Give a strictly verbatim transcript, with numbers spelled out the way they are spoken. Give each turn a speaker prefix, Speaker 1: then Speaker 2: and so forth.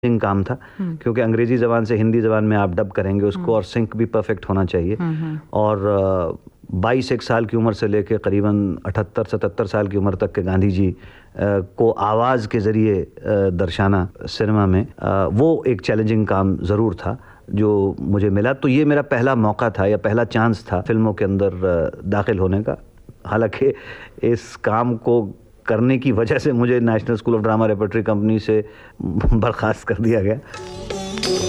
Speaker 1: Challenging काम था, क्योंकि अंग्रेजी ज़बान से हिंदी ज़बान में आप डब करेंगे उसको, और सिंक भी परफेक्ट होना चाहिए। और बाईस एक साल की उम्र से लेकर करीबन अठहत्तर सतहत्तर साल की उम्र तक के गांधी जी को आवाज़ के ज़रिए दर्शाना सिनेमा में, वो एक चैलेंजिंग काम ज़रूर था जो मुझे मिला। तो ये मेरा पहला मौका था या पहला चांस था फिल्मों के अंदर दाखिल होने का। हालांकि इस काम को करने की वजह से मुझे national school of drama repertory company से बर्खास्त कर दिया गया।